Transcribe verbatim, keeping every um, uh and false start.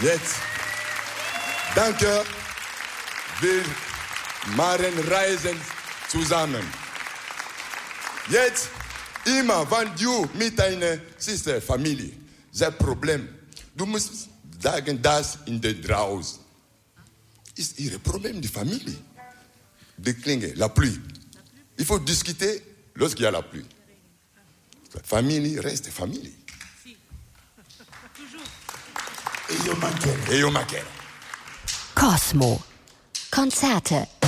Jetzt, danke, wir machen Reisen zusammen. Jetzt, immer, wenn du mit deiner Schwester, Familie, das Problem, du musst sagen, das in der draußen ist ihr Problem, die Familie. Die Klinge, la pluie. Il faut discuter lorsqu'il y a la pluie. Famille reste famille. E io mancherò. Cosmo. Konzerte